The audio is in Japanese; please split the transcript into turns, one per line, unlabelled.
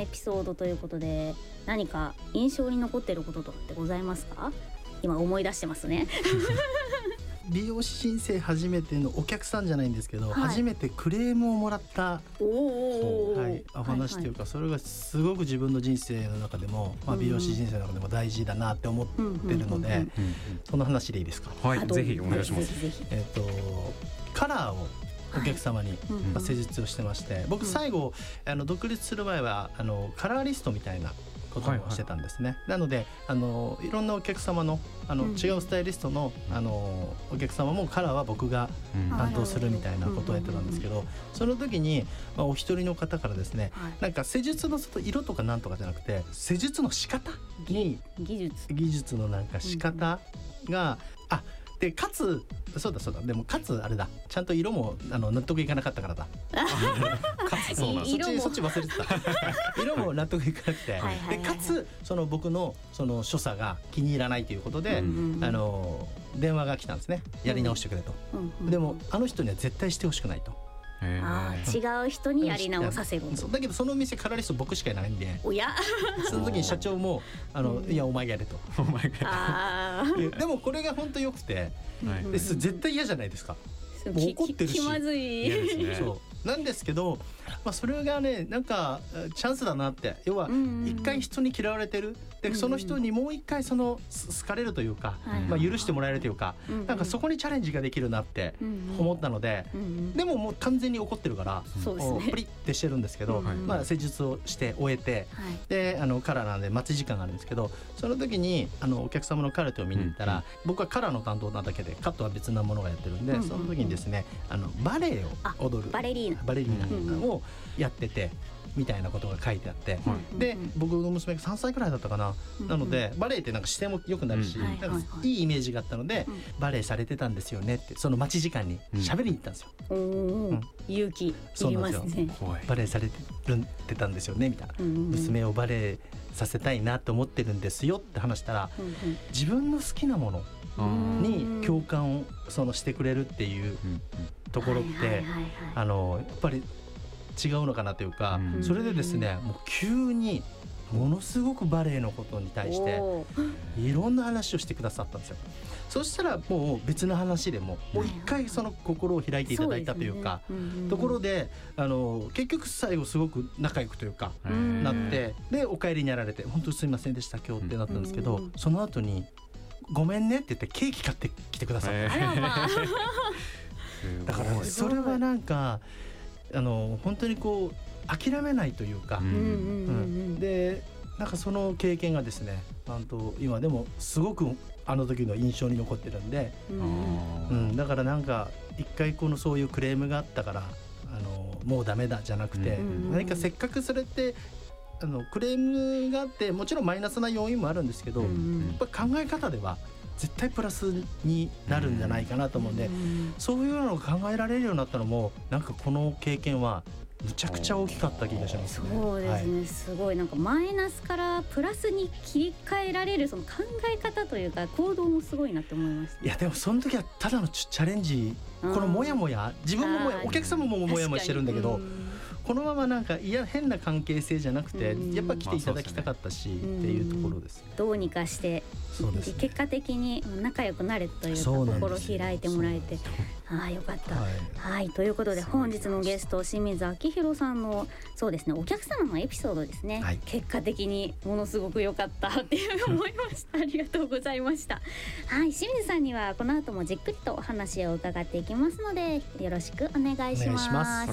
エピソードということで、何か印象に残っていることとかってございますか？今思い出してますね
美容師人生初めてのお客さんじゃないんですけど、初めてクレームをもらったお話というか、それがすごく自分の人生の中でも、美容師人生の中でも大事だなって思ってるので、その話でいいですか？
はい、ぜひお願いします。
カラーをお客様に施術をしてまして、僕最後独立する前はカラーリストみたいなことをしてたんですね。なのでいろんなお客様の違うスタイリストのお客様もカラーは僕が担当するみたいなことをやってたんですけど、その時にお一人の方からですね、なんか施術の色とかなんとかじゃなくて、施術の仕方に技術のなんか仕方がでかつそうだでもかつあれだ、ちゃんと色も納得いかなかったからだかつそっち忘れてた色も納得いかなくてでかつ僕の所作が気に入らないということで、電話が来たんですね。やり直してくれと、でもあの人には絶対してほしくないと。
違う人にやり直させる。
だけどその店カラーリスト僕しかいないんで、その時に社長もいやお前やれとでもこれが本当良くて、絶対嫌じゃないですか。もう怒ってるし
気まずい
そうなんですけど、それがねなんかチャンスだなって。要は一回人に嫌われてるで、その人にもう一回好かれるというか、許してもらえるというか、なんかそこにチャレンジができるなって思ったので、でももう完全に怒ってるからプリってしてるんですけど、施術をして終えて、でカラーなんで待ち時間があるんですけど、その時にお客様のカルテを見に行ったら、僕はカラーの担当なだけでカットは別なものがやってるんで、その時にですねバレエを踊るバレリーナをやっててみたいなことが書いてあって、で僕の娘が3歳くらいだったかな、なのでバレエってなんか姿勢も良くなるし、なんかいいイメージがあったので、バレエされてたんですよねってその待ち時間に喋りに行ったんですよ。
勇気いりますね。
バレエされてたんですよねみたいな、娘をバレエさせたいなと思ってるんですよって話したら、自分の好きなものに共感をしてくれるっていうところってやっぱり違うのかなというか、それでですねもう急にものすごくバレエのことに対していろんな話をしてくださったんですよ。そしたらもう別の話でもう一回その心を開いていただいたというか、ところで結局最後すごく仲良くというかなって、でお帰りになられて本当にすいませんでした今日ってなったんですけど、その後にごめんねって言ってケーキ買ってきてくださった。だからそれはなんか本当にこう諦めないというか、でなんかその経験がですね今でもすごくあの時の印象に残ってるんで、だからなんか一回そういうクレームがあったからもうダメだじゃなくて、何かせっかくそれってクレームがあってもちろんマイナスな要因もあるんですけど、やっぱ考え方では絶対プラスになるんじゃないかなと思うんで、そういうのを考えられるようになったのもなんかこの経験はむちゃくちゃ大きかった気がしますね。
そうですね、すごいなんかマイナスからプラスに切り替えられるその考え方というか行動もすごいなって思いました。
いやでもその時はただのチャレンジ、このモヤモヤ自分もお客様もモヤモヤしてるんだけど、このままなんか変な関係性じゃなくて、やっぱ来ていただきたかったし、っていうところですね。
どうにかして結果的に仲良くなれというか心開いてもらえて、よかった、ということで本日のゲスト清水明宏さんのそうですねお客様のエピソードですね、結果的にものすごく良かったっていう思いましたありがとうございました。清水さんにはこの後もじっくりとお話を伺っていきますのでよろしくお願いします。